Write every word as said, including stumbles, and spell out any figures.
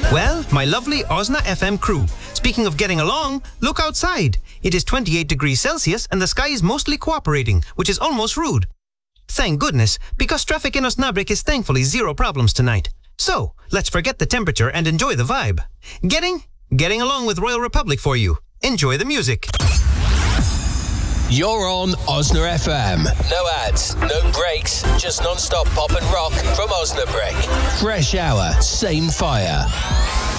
Well, my lovely Osna F M crew, speaking of getting along, look outside. It is twenty-eight degrees Celsius and the sky is mostly cooperating, which is almost rude. Thank goodness, because traffic in Osnabrück is thankfully zero problems tonight. So, let's forget the temperature and enjoy the vibe. Getting? Getting along with Royal Republic for you. Enjoy the music. You're on Osna F M. No ads, no breaks, just non-stop pop and rock from Osnabrück. Fresh hour, same fire.